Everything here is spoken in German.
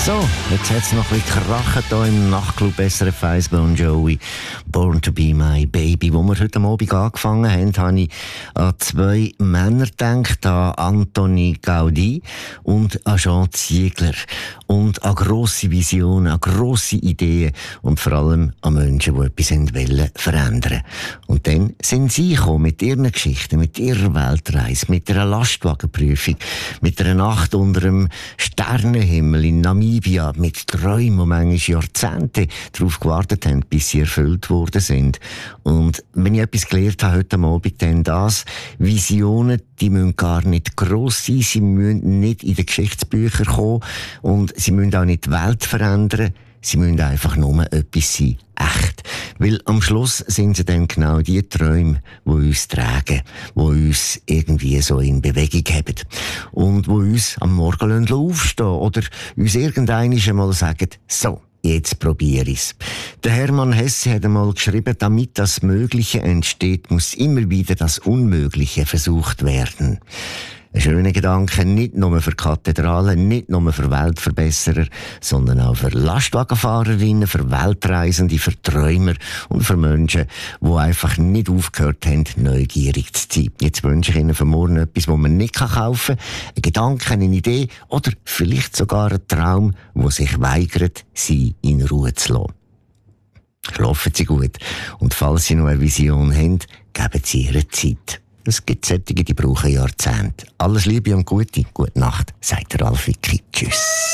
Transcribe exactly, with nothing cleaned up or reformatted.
So, jetzt hat es noch ein bisschen krachen hier im Nachtclub S R F eins Bon Jovi. Born to be my baby. Wo wir heute Abend angefangen haben, habe ich an zwei Männer gedacht, an Antoni Gaudí und an Jean Ziegler. Und an grosse Visionen, an grosse Ideen und vor allem an Menschen, die etwas wollen verändern. Und dann sind sie gekommen mit ihren Geschichten, mit ihrer Weltreise, mit einer Lastwagenprüfung, mit einer Nacht unter einem Sternenhimmel in Namibia, mit Träumen, die manchmal Jahrzehnte darauf gewartet haben, bis sie erfüllt worden sind. Und wenn ich etwas gelernt habe heute Abend, dann das: Visionen, die müssen gar nicht gross sein, sie müssen nicht in den Geschichtsbüchern kommen und sie müssen auch nicht die Welt verändern. Sie müssen einfach nur etwas sein, echt. Weil am Schluss sind sie dann genau die Träume, die uns tragen, die uns irgendwie so in Bewegung haben. Und die uns am Morgen aufstehen lassen oder uns irgendwann einmal sagen, so, jetzt probiere ich's. Der Hermann Hesse hat einmal geschrieben, damit das Mögliche entsteht, muss immer wieder das Unmögliche versucht werden. Ein schöner Gedanke, nicht nur für Kathedralen, nicht nur für Weltverbesserer, sondern auch für Lastwagenfahrerinnen, für Weltreisende, für Träumer und für Menschen, die einfach nicht aufgehört haben, neugierig zu sein. Jetzt wünsche ich Ihnen für morgen etwas, das man nicht kaufen kann. Ein Gedanke, eine Idee oder vielleicht sogar ein Traum, der sich weigert, sie in Ruhe zu lassen. Schlafen Sie gut. Und falls Sie noch eine Vision haben, geben Sie ihre Zeit. Es gibt solche, die brauchen Jahrzehnte. Alles Liebe und Gute. Gute Nacht, sagt der Ralf Wicki. Tschüss.